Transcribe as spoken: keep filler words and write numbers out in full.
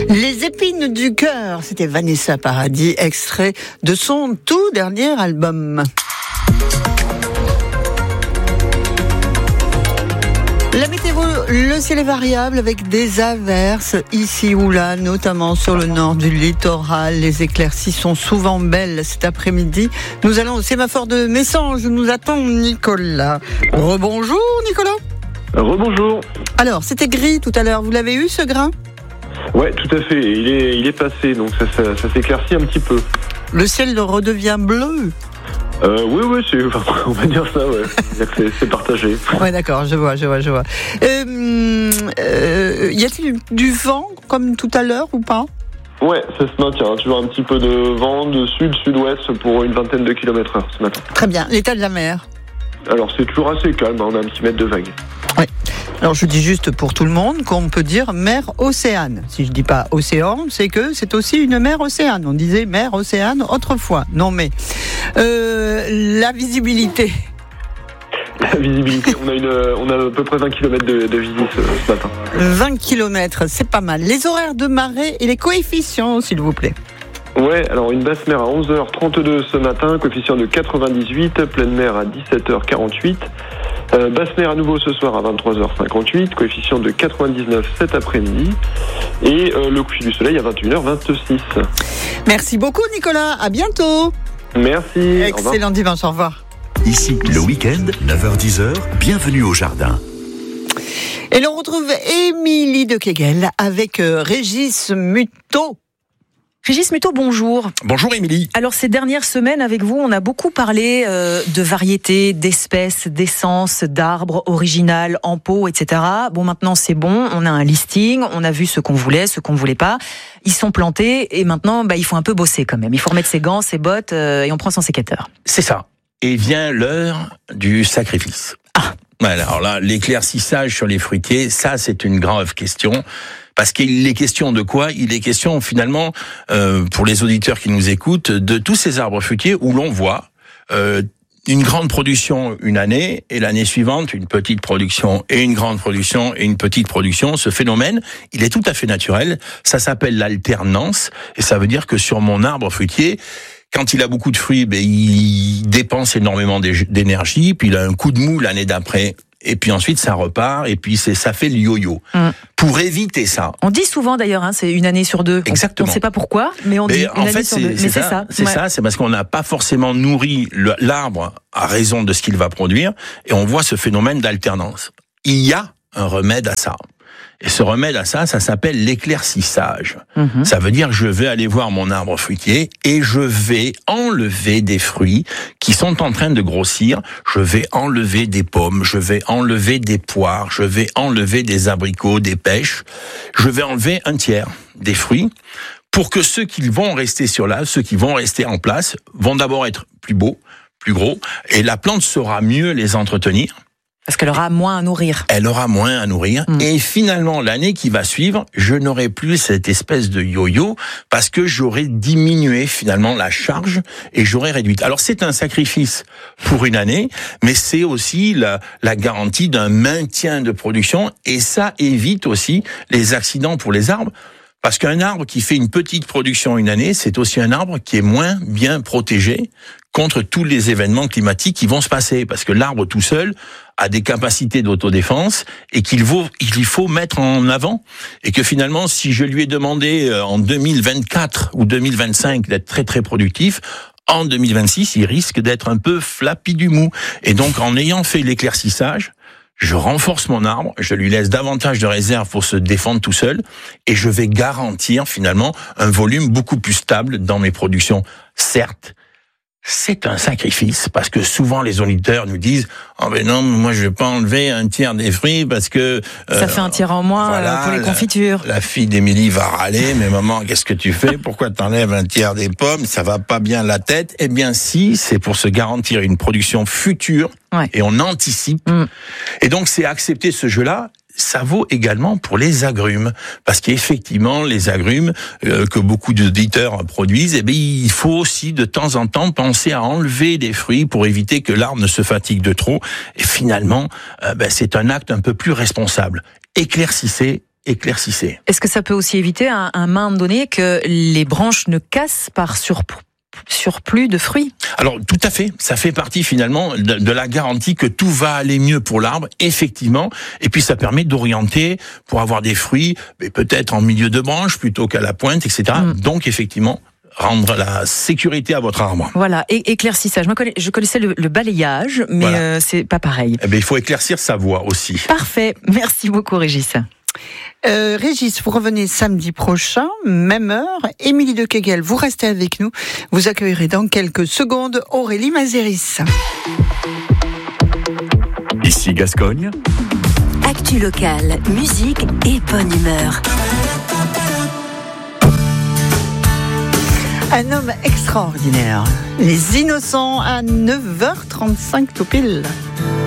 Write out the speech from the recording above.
Les épines du cœur, c'était Vanessa Paradis, extrait de son tout dernier album. La météo, le ciel est variable avec des averses ici ou là, notamment sur le nord du littoral. Les éclaircies sont souvent belles cet après-midi. Nous allons au sémaphore de Messanges, nous attend Nicolas. Rebonjour Nicolas. Rebonjour. Alors, c'était gris tout à l'heure, vous l'avez eu ce grain ? Ouais, tout à fait, il est, il est passé, donc ça, ça, ça s'éclaircit un petit peu. Le ciel redevient bleu ? Euh, oui, oui, c'est, on va dire ça, ouais. C'est, c'est partagé. Ouais, d'accord, je vois, je vois, je vois. Euh, euh, y a-t-il du vent comme tout à l'heure ou pas ? Ouais, ça se maintient. Toujours un petit peu de vent de sud, sud-ouest pour une vingtaine de kilomètres heure ce matin. Très bien. L'état de la mer ? Alors, c'est toujours assez calme, hein, on a un petit mètre de vague. Oui. Alors, je dis juste pour tout le monde qu'on peut dire mer Océane. Si je dis pas océan, c'est que c'est aussi une mer Océane. On disait mer Océane autrefois. Non, mais euh, la visibilité. La visibilité, on a, une, on a à peu près vingt kilomètres de, de visite ce, ce matin. vingt kilomètres, c'est pas mal. Les horaires de marée et les coefficients, s'il vous plaît. Ouais, alors une basse mer à onze heures trente-deux ce matin, coefficient de quatre-vingt-dix-huit, pleine mer à dix-sept heures quarante-huit, euh, basse mer à nouveau ce soir à vingt-trois heures cinquante-huit, coefficient de quatre-vingt-dix-neuf cet après-midi, et euh, le coucher du soleil à vingt et une heures vingt-six. Merci beaucoup Nicolas, à bientôt. Merci. Excellent dimanche, au revoir. Ici, le week-end, neuf heures dix heures, bienvenue au jardin. Et l'on retrouve Émilie de Kegel avec euh, Régis Muto. Régis Muto, bonjour. Bonjour Émilie. Alors ces dernières semaines avec vous, on a beaucoup parlé euh, de variétés, d'espèces, d'essences, d'arbres originales, en pot, et cetera. Bon, maintenant c'est bon, on a un listing, on a vu ce qu'on voulait, ce qu'on voulait pas. Ils sont plantés et maintenant bah, il faut un peu bosser quand même. Il faut remettre ses gants, ses bottes euh, et on prend son sécateur. C'est ça. Et vient l'heure du sacrifice. Ah. Voilà, alors là, l'éclaircissage sur les fruitiers, ça c'est une grave question. Parce qu'il est question de quoi ? Il est question finalement, euh, pour les auditeurs qui nous écoutent, de tous ces arbres fruitiers où l'on voit euh, une grande production une année, et l'année suivante, une petite production, et une grande production, et une petite production. Ce phénomène, il est tout à fait naturel. Ça s'appelle l'alternance, et ça veut dire que sur mon arbre fruitier, quand il a beaucoup de fruits, ben, il dépense énormément d'énergie, puis il a un coup de mou l'année d'après. Et puis ensuite, ça repart, et puis c'est, ça fait le yo-yo. Mmh. Pour éviter ça. On dit souvent d'ailleurs, hein, c'est une année sur deux. Exactement. On ne sait pas pourquoi, mais on mais dit une en année fait, sur c'est, deux. C'est mais ça, c'est ça. C'est ouais. ça, c'est parce qu'on n'a pas forcément nourri le, l'arbre à raison de ce qu'il va produire, et on voit ce phénomène d'alternance. Il y a un remède à ça. Et ce remède à ça, ça s'appelle l'éclaircissage. Mmh. Ça veut dire que je vais aller voir mon arbre fruitier et je vais enlever des fruits qui sont en train de grossir. Je vais enlever des pommes, je vais enlever des poires, je vais enlever des abricots, des pêches. Je vais enlever un tiers des fruits pour que ceux qui vont rester sur là, ceux qui vont rester en place, vont d'abord être plus beaux, plus gros, et la plante saura mieux les entretenir. Parce qu'elle aura moins à nourrir. Elle aura moins à nourrir. Mmh. Et finalement, l'année qui va suivre, je n'aurai plus cette espèce de yo-yo parce que j'aurai diminué finalement la charge et j'aurai réduit. Alors c'est un sacrifice pour une année, mais c'est aussi la, la garantie d'un maintien de production et ça évite aussi les accidents pour les arbres. Parce qu'un arbre qui fait une petite production une année, c'est aussi un arbre qui est moins bien protégé contre tous les événements climatiques qui vont se passer. Parce que l'arbre tout seul a des capacités d'autodéfense et qu'il faut, il faut mettre en avant. Et que finalement, si je lui ai demandé en deux mille vingt-quatre ou deux mille vingt-cinq d'être très très productif, en deux mille vingt-six, il risque d'être un peu flappy du mou. Et donc, en ayant fait l'éclaircissage, je renforce mon arbre, je lui laisse davantage de réserve pour se défendre tout seul, et je vais garantir finalement un volume beaucoup plus stable dans mes productions. Certes, c'est un sacrifice, parce que souvent les auditeurs nous disent « Oh ben non, moi je vais pas enlever un tiers des fruits parce que... Euh, » Ça fait un tiers en moins voilà, pour les confitures. La, la fille d'Émilie va râler, « Mais maman, qu'est-ce que tu fais ? Pourquoi t'enlèves un tiers des pommes ? Ça va pas bien la tête. » Eh bien si, c'est pour se garantir une production future, ouais. Et on anticipe. Mm. Et donc c'est accepter ce jeu-là. Ça vaut également pour les agrumes, parce qu'effectivement, les agrumes euh, que beaucoup d'auditeurs produisent, eh bien, il faut aussi de temps en temps penser à enlever des fruits pour éviter que l'arbre ne se fatigue de trop. Et finalement, euh, ben, c'est un acte un peu plus responsable. Éclaircissez éclaircissez. Est-ce que ça peut aussi éviter à un moment donné que les branches ne cassent par surplus surplus de fruits? Alors tout à fait, ça fait partie finalement de, de la garantie que tout va aller mieux pour l'arbre, effectivement, et puis ça permet d'orienter pour avoir des fruits, mais peut-être en milieu de branche plutôt qu'à la pointe, et cetera. Mm. Donc effectivement, rendre la sécurité à votre arbre. Voilà, et éclaircissage. Moi, je connaissais le, le balayage, mais voilà. euh, c'est pas pareil. Eh bien, il faut éclaircir sa voie aussi. Parfait, merci beaucoup Régis. Euh, Régis, vous revenez samedi prochain, même heure. Émilie de Kegel, vous restez avec nous. Vous accueillerez dans quelques secondes Aurélie Mazéris. Ici Gascogne. Actu locale, musique et bonne humeur. Un homme extraordinaire. Les Innocents à neuf heures trente-cinq tout pile.